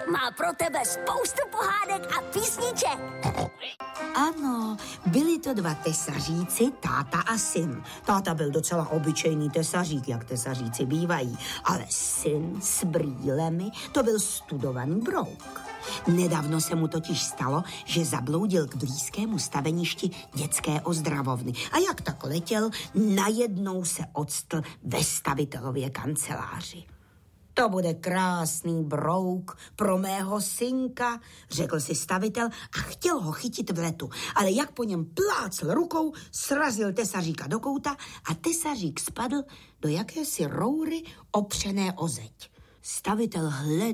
má pro tebe spoustu pohádek a písniček. Ano, byli to dva tesaříci, táta a syn. Táta byl docela obyčejný tesařík, jak tesaříci bývají, ale syn s brýlemi, to byl studovaný brouk. Nedávno se mu totiž stalo, že zabloudil k blízkému staveništi dětské ozdravovny. A jak tak letěl, najednou se octl ve stavitelově kanceláři. To bude krásný brouk pro mého synka, řekl si stavitel a chtěl ho chytit v letu. Ale jak po něm plácl rukou, srazil tesaříka do kouta a tesařík spadl do jakési roury opřené o zeď. Stavitel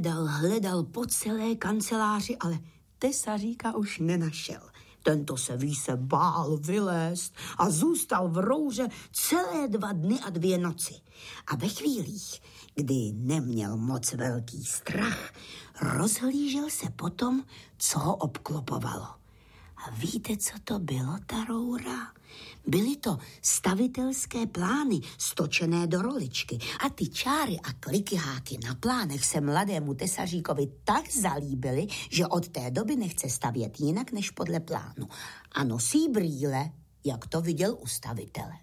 hledal po celé kanceláři, ale tesaříka už nenašel. Tento se bál vylézt a zůstal v rouře celé 2 dny a 2 noci. A ve chvílích, kdy neměl moc velký strach, rozhlížel se potom, co ho obklopovalo. A víte, co to bylo, ta roura? Byly to stavitelské plány stočené do roličky a ty čáry a klikyháky na plánech se mladému tesaříkovi tak zalíbily, že od té doby nechce stavět jinak než podle plánu a nosí brýle, jak to viděl u stavitele.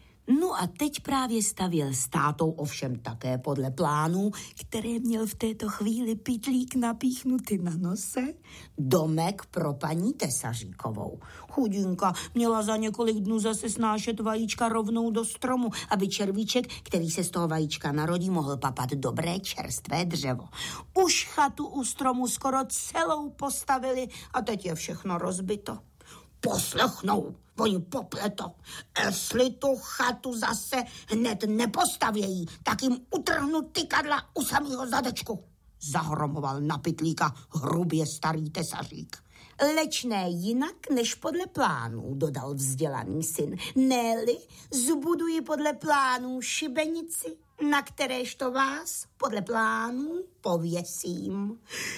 No a teď právě stavěl s tátou, ovšem také podle plánů, které měl v této chvíli Pytlík napíchnutý na nose, domek pro paní tesaříkovou. Chudinka měla za několik dnů zase snášet vajíčka rovnou do stromu, aby červíček, který se z toho vajíčka narodí, mohl papat dobré čerstvé dřevo. Už chatu u stromu skoro celou postavili a teď je všechno rozbito. Poslechnou, oni popleto. Jestli tu chatu zase hned nepostavějí, tak jim utrhnu tykadla u samého zadečku. Zahromoval na Pytlíka hrubě starý tesařík. Leč ne jinak než podle plánů, dodal vzdělaný syn. Ne-li, zbuduji podle plánů šibenici, na kteréžto vás podle plánů pověsím.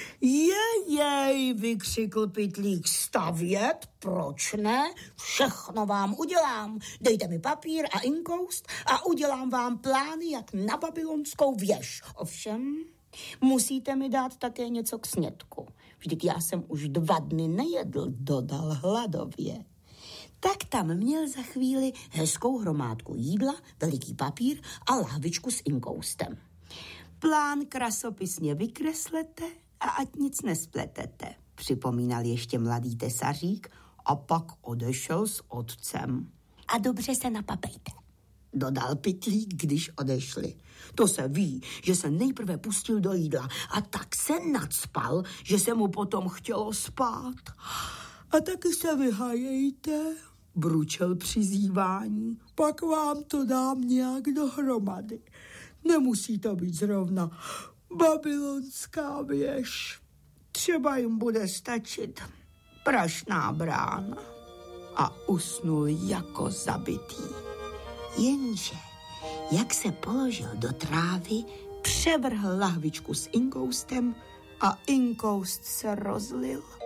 Jej, vykřikl Pytlík, stavět? Proč ne? Všechno vám udělám. Dejte mi papír a inkoust a udělám vám plány jak na babylonskou věž. Ovšem, musíte mi dát také něco k snědku. Vždyť já jsem už 2 dny nejedl, dodal hladově. Tak tam měl za chvíli hezkou hromádku jídla, veliký papír a lahvičku s inkoustem. Plán krasopisně vykreslete a ať nic nespletete, připomínal ještě mladý tesařík a pak odešel s otcem. A dobře se napapejte, dodal Pytlík, když odešli. To se ví, že se nejprve pustil do jídla a tak se nacpal, že se mu potom chtělo spát. A taky se vyhajejte, bručel přizývání, pak vám to dám nějak dohromady. Nemusí to být zrovna babylonská věž. Třeba jim bude stačit prašná brána. A usnul jako zabitý. Jenže, jak se položil do trávy, převrhl lahvičku s inkoustem a inkoust se rozlil.